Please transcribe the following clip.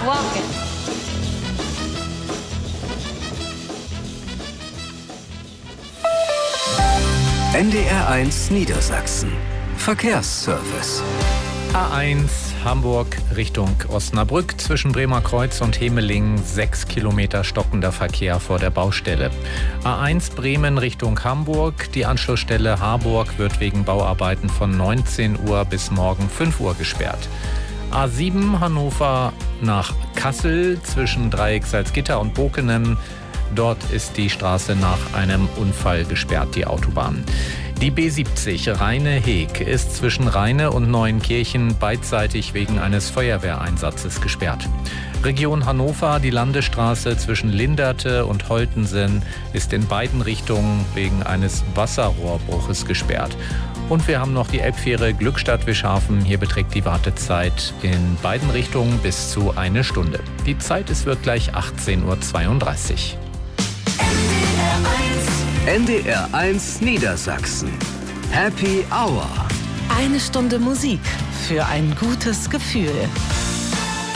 Walk it. NDR1 Niedersachsen. Verkehrsservice. A1 Hamburg Richtung Osnabrück zwischen Bremer Kreuz und Hemeling 6 Kilometer stockender Verkehr vor der Baustelle. A1 Bremen Richtung Hamburg. Die Anschlussstelle Harburg wird wegen Bauarbeiten von 19 Uhr bis morgen 5 Uhr gesperrt. A7 Hannover nach Kassel zwischen Dreieck Salzgitter und Bokenen. Dort ist die Straße nach einem Unfall gesperrt, die Autobahn. Die B70 Rheine-Heg ist zwischen Rheine und Neuenkirchen beidseitig wegen eines Feuerwehreinsatzes gesperrt. Region Hannover, die Landesstraße zwischen Linderte und Holtensen ist in beiden Richtungen wegen eines Wasserrohrbruches gesperrt. Und wir haben noch die Elbfähre Glückstadt-Wischhafen. Hier beträgt die Wartezeit in beiden Richtungen bis zu 1 Stunde. Die Zeit ist wirklich 18:32 Uhr. NDR1 Niedersachsen. Happy Hour. 1 Stunde Musik für ein gutes Gefühl.